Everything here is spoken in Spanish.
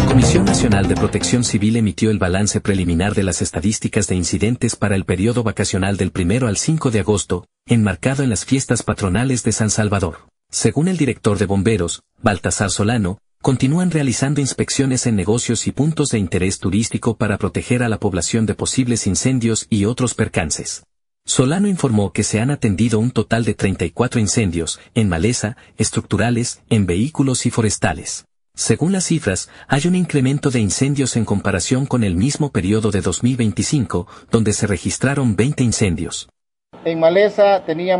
La Comisión Nacional de Protección Civil emitió el balance preliminar de las estadísticas de incidentes para el periodo vacacional del 1 al 5 de agosto, enmarcado en las fiestas patronales de San Salvador. Según el director de Bomberos, Baltasar Solano, continúan realizando inspecciones en negocios y puntos de interés turístico para proteger a la población de posibles incendios y otros percances. Solano informó que se han atendido un total de 34 incendios, en maleza, estructurales, en vehículos y forestales. Según las cifras, hay un incremento de incendios en comparación con el mismo periodo de 2025, donde se registraron 20 incendios. En maleza teníamos